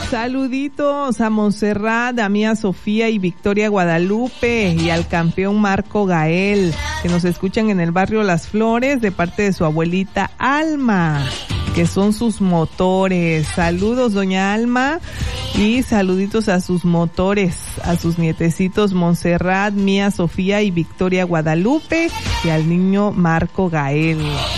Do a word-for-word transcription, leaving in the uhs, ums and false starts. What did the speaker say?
Saluditos a Montserrat, a Mía Sofía y Victoria Guadalupe y al campeón Marco Gael, que nos escuchan en el barrio Las Flores de parte de su abuelita Alma, que son sus motores. Saludos, doña Alma, y saluditos a sus motores, a sus nietecitos Montserrat, Mía Sofía y Victoria Guadalupe y al niño Marco Gael.